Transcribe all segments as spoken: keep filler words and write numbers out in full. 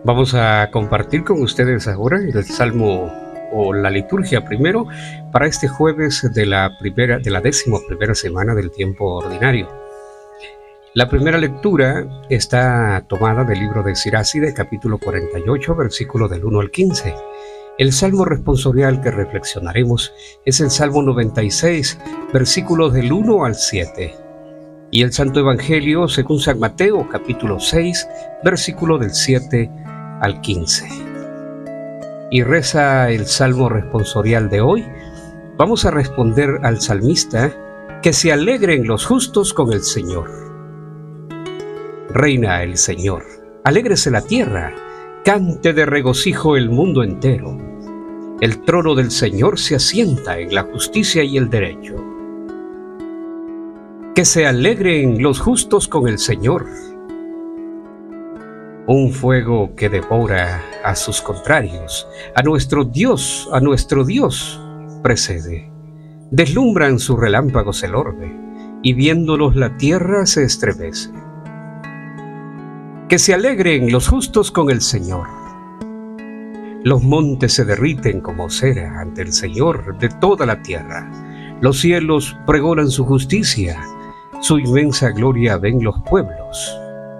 Vamos a compartir con ustedes ahora el Salmo o la liturgia primero para este jueves de la primera de la décimo primera semana del tiempo ordinario. La primera lectura está tomada del libro de Siráside, capítulo cuarenta y ocho, versículo del uno al quince. El salmo responsorial que reflexionaremos es el Salmo noventa y seis, versículos del uno al siete. Y el Santo Evangelio según San Mateo, capítulo seis, versículo del siete al quince. Y reza el salmo responsorial de hoy. Vamos a responder al salmista: que se alegren los justos con el Señor. Reina el Señor, alégrese la tierra, cante de regocijo el mundo entero. El trono del Señor se asienta en la justicia y el derecho. Que se alegren los justos con el Señor. Un fuego que devora a sus contrarios, a nuestro Dios, a nuestro Dios precede. Deslumbran sus relámpagos el orbe, y viéndolos la tierra se estremece. Que se alegren los justos con el Señor. Los montes se derriten como cera ante el Señor de toda la tierra. Los cielos pregonan su justicia, su inmensa gloria ven los pueblos.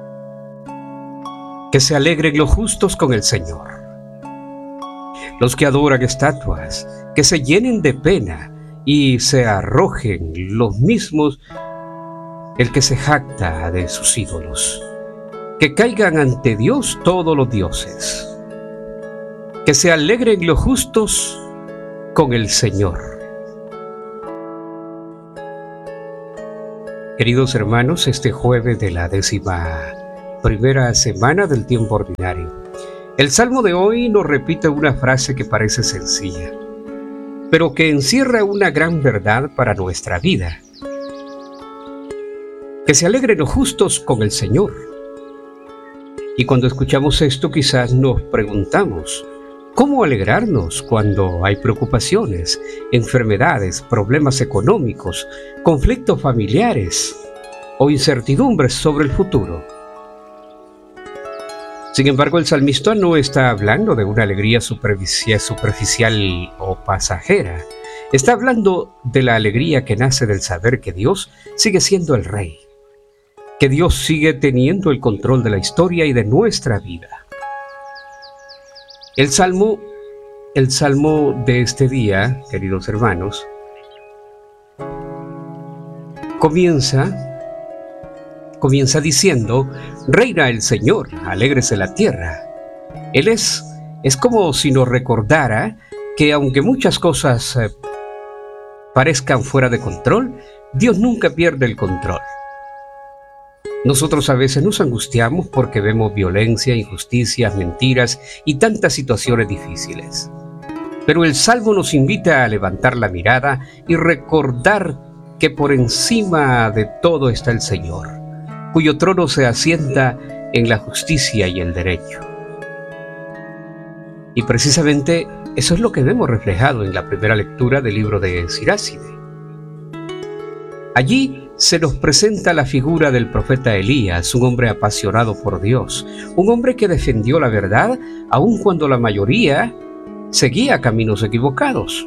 Que se alegren los justos con el Señor. Los que adoran estatuas, que se llenen de pena y se arrojen los mismos el que se jacta de sus ídolos. Que caigan ante Dios todos los dioses. Que se alegren los justos con el Señor. Queridos hermanos, este jueves de la décima primera semana del tiempo ordinario, el Salmo de hoy nos repite una frase que parece sencilla, pero que encierra una gran verdad para nuestra vida. Que se alegren los justos con el Señor. Y cuando escuchamos esto, quizás nos preguntamos: ¿cómo alegrarnos cuando hay preocupaciones, enfermedades, problemas económicos, conflictos familiares o incertidumbres sobre el futuro? Sin embargo, el salmista no está hablando de una alegría superficial o pasajera. Está hablando de la alegría que nace del saber que Dios sigue siendo el Rey, que Dios sigue teniendo el control de la historia y de nuestra vida. El salmo, el salmo de este día, queridos hermanos, comienza Comienza diciendo: reina el Señor, alégrese la tierra. Él es, es como si nos recordara que aunque muchas cosas eh, parezcan fuera de control, Dios nunca pierde el control. Nosotros a veces nos angustiamos porque vemos violencia, injusticias, mentiras y tantas situaciones difíciles. Pero el Salmo nos invita a levantar la mirada y recordar que por encima de todo está el Señor, cuyo trono se asienta en la justicia y el derecho. Y precisamente eso es lo que vemos reflejado en la primera lectura del libro de Siráside. Allí se nos presenta la figura del profeta Elías, un hombre apasionado por Dios, un hombre que defendió la verdad aun cuando la mayoría seguía caminos equivocados.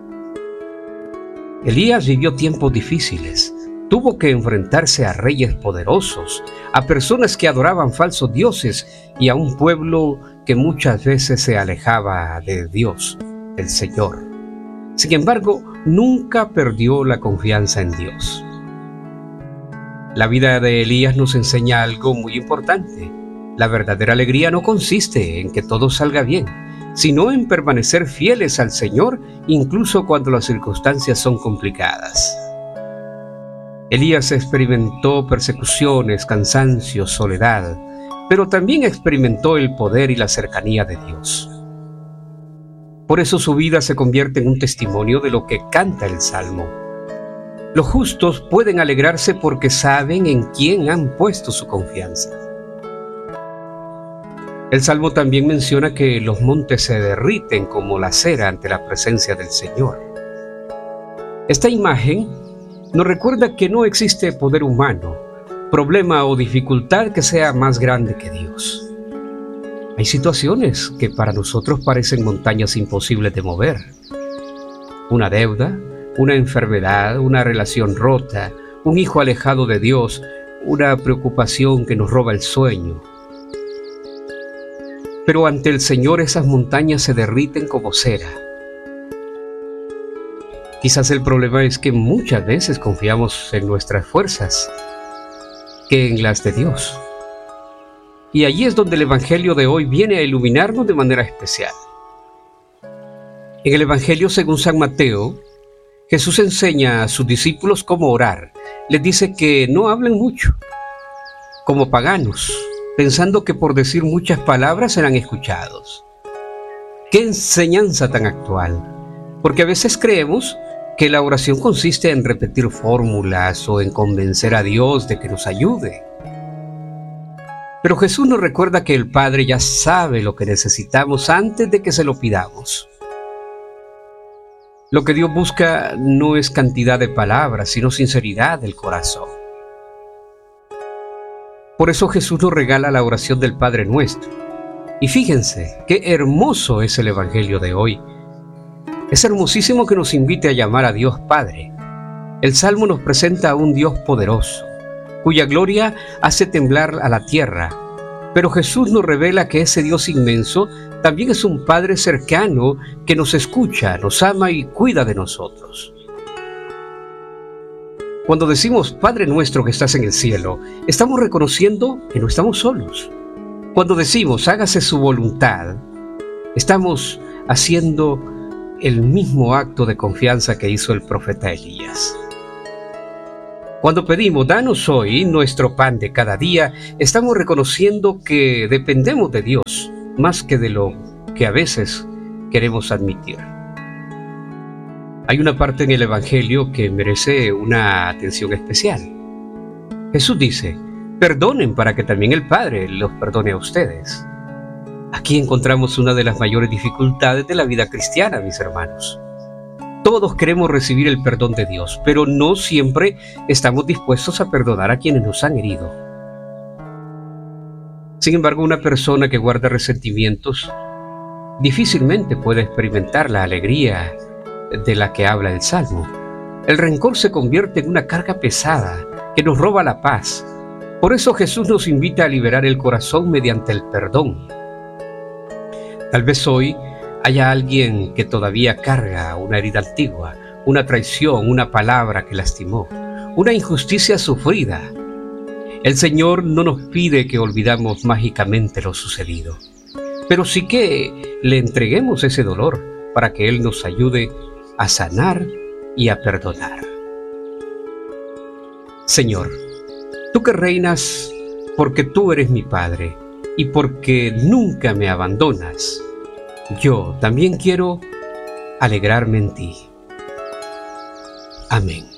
Elías vivió tiempos difíciles. Tuvo que enfrentarse a reyes poderosos, a personas que adoraban falsos dioses y a un pueblo que muchas veces se alejaba de Dios, el Señor. Sin embargo, nunca perdió la confianza en Dios. La vida de Elías nos enseña algo muy importante. La verdadera alegría no consiste en que todo salga bien, sino en permanecer fieles al Señor incluso cuando las circunstancias son complicadas. Elías experimentó persecuciones, cansancio, soledad, pero también experimentó el poder y la cercanía de Dios. Por eso su vida se convierte en un testimonio de lo que canta el Salmo. Los justos pueden alegrarse porque saben en quién han puesto su confianza. El Salmo también menciona que los montes se derriten como la cera ante la presencia del Señor. Esta imagen nos recuerda que no existe poder humano, problema o dificultad que sea más grande que Dios. Hay situaciones que para nosotros parecen montañas imposibles de mover. Una deuda, una enfermedad, una relación rota, un hijo alejado de Dios, una preocupación que nos roba el sueño. Pero ante el Señor esas montañas se derriten como cera. Quizás el problema es que muchas veces confiamos en nuestras fuerzas que en las de Dios. Y allí es donde el Evangelio de hoy viene a iluminarnos de manera especial. En el Evangelio según San Mateo, Jesús enseña a sus discípulos cómo orar. Les dice que no hablen mucho, como paganos, pensando que por decir muchas palabras serán escuchados. ¡Qué enseñanza tan actual! Porque a veces creemos que la oración consiste en repetir fórmulas o en convencer a Dios de que nos ayude. Pero Jesús nos recuerda que el Padre ya sabe lo que necesitamos antes de que se lo pidamos. Lo que Dios busca no es cantidad de palabras, sino sinceridad del corazón. Por eso Jesús nos regala la oración del Padre Nuestro. Y fíjense, qué hermoso es el Evangelio de hoy. Es hermosísimo que nos invite a llamar a Dios Padre. El Salmo nos presenta a un Dios poderoso, cuya gloria hace temblar a la tierra. Pero Jesús nos revela que ese Dios inmenso también es un Padre cercano que nos escucha, nos ama y cuida de nosotros. Cuando decimos Padre nuestro que estás en el cielo, estamos reconociendo que no estamos solos. Cuando decimos hágase su voluntad, estamos haciendo el mismo acto de confianza que hizo el profeta Elías. Cuando pedimos danos hoy nuestro pan de cada día, estamos reconociendo que dependemos de Dios más que de lo que a veces queremos admitir. Hay una parte en el Evangelio que merece una atención especial. Jesús dice, perdonen para que también el Padre los perdone a ustedes. Aquí encontramos una de las mayores dificultades de la vida cristiana, mis hermanos. Todos queremos recibir el perdón de Dios, pero no siempre estamos dispuestos a perdonar a quienes nos han herido. Sin embargo, una persona que guarda resentimientos difícilmente puede experimentar la alegría de la que habla el Salmo. El rencor se convierte en una carga pesada que nos roba la paz. Por eso Jesús nos invita a liberar el corazón mediante el perdón. Tal vez hoy haya alguien que todavía carga una herida antigua, una traición, una palabra que lastimó, una injusticia sufrida. El Señor no nos pide que olvidamos mágicamente lo sucedido, pero sí que le entreguemos ese dolor para que Él nos ayude a sanar y a perdonar. Señor, tú que reinas porque tú eres mi Padre y porque nunca me abandonas, yo también quiero alegrarme en ti. Amén.